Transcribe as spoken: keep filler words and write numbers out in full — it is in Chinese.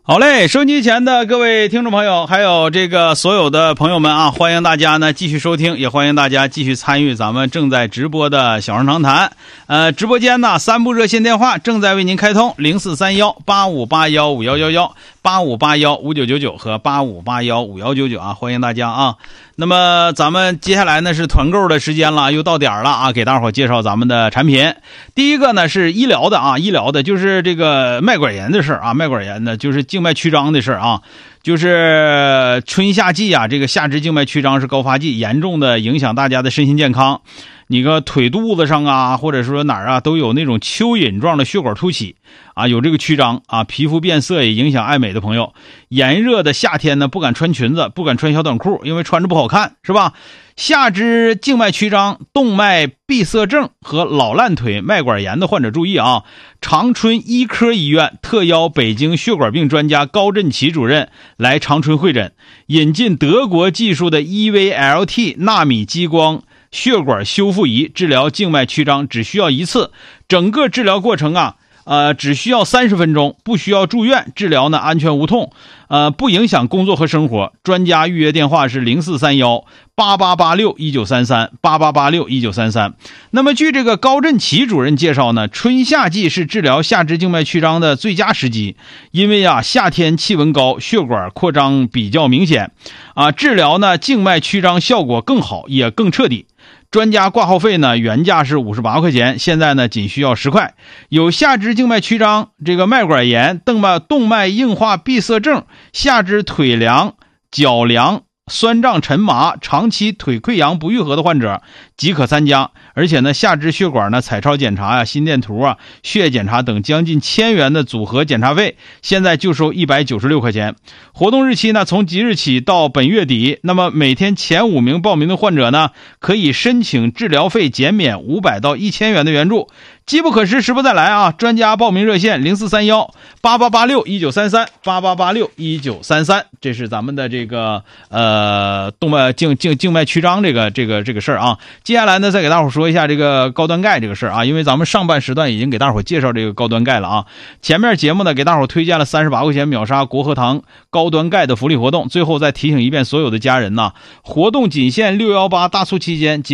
好嘞，收音机前的各位听众朋友，还有这个所有的朋友们啊，欢迎大家呢继续收听，也欢迎大家继续参与咱们正在直播的小声长谈。呃，直播间呢三部热线电话正在为您开通，零四三幺八五八幺五幺幺幺、八五八幺五九九九和八五八幺五幺九九啊，欢迎大家啊。那么咱们接下来呢是团购的时间了，又到点了啊，给大伙介绍咱们的产品。第一个呢是医疗的啊，医疗的就是这个脉管炎的事啊，脉管炎呢就是静脉曲张的事啊，就是春夏季啊，这个下肢静脉曲张是高发季，严重的影响大家的身心健康。你个腿肚子上啊，或者说哪儿啊，都有那种蚯蚓状的血管凸起啊，有这个曲张啊，皮肤变色也影响爱美的朋友。炎热的夏天呢，不敢穿裙子，不敢穿小短裤，因为穿着不好看，是吧？下肢静脉曲张、动脉闭塞症和老烂腿脉管炎的患者注意啊！长春医科医院特邀北京血管病专家高振奇主任来长春会诊，引进德国技术的 E V L T 纳米激光血管修复仪，治疗静脉曲张只需要一次，整个治疗过程啊，呃，只需要三十分钟，不需要住院，治疗呢安全无痛，呃，不影响工作和生活。专家预约电话是零四三幺八八八六一九三三八八八六一九三三。那么据这个高振奇主任介绍呢，春夏季是治疗下肢静脉曲张的最佳时机，因为啊夏天气温高，血管扩张比较明显啊，治疗呢静脉曲张效果更好，也更彻底。专家挂号费呢，原价是五十八块钱，现在呢仅需要十块。有下肢静脉曲张、这个脉管炎、动脉动脉硬化闭塞症、下肢腿凉、脚凉、酸胀沉麻、长期腿溃疡不愈合的患者即可参加。而且呢，下肢血管呢彩超检查啊、心电图啊、血液检查等将近千元的组合检查费，现在就收一百九十六块钱。活动日期呢从即日起到本月底，那么每天前五名报名的患者呢可以申请治疗费减免五百到一千元的援助。机不可失，时不再来啊！专家报名热线零四三幺八八八六一九三三八八八六一九三三，这是咱们的这个呃动脉静静静脉曲张这个这个这个事儿啊。接下来呢，再给大伙说一下这个高端钙这个事儿啊，因为咱们上半时段已经给大伙介绍这个高端钙了啊。前面节目呢给大伙推荐了三十八块钱秒杀国和堂高端钙的福利活动，最后再提醒一遍所有的家人呐，活动仅限六一八大促期间。